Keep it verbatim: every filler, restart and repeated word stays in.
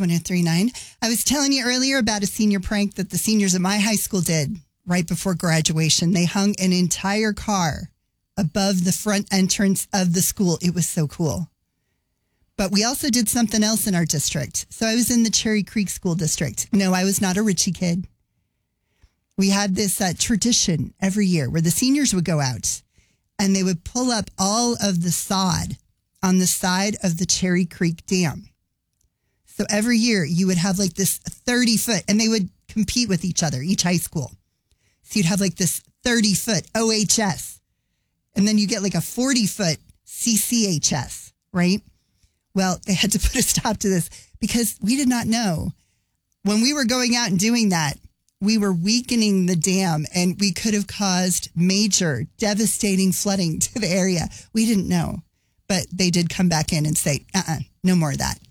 one oh three point nine. I was telling you earlier about a senior prank that the seniors at my high school did right before graduation. They hung an entire car above the front entrance of the school. It was so cool. But we also did something else in our district. So I was in the Cherry Creek School District. No, I was not a Ritchie kid. We had this uh, tradition every year where the seniors would go out and they would pull up all of the sod on the side of the Cherry Creek Dam. So every year you would have like this thirty foot, and they would compete with each other, each high school. So you'd have like this thirty foot O H S, and then you get like a forty foot C C H S, right? Well, they had to put a stop to this because we did not know when we were going out and doing that, we were weakening the dam and we could have caused major devastating flooding to the area. We didn't know, but they did come back in and say, uh-uh, no more of that.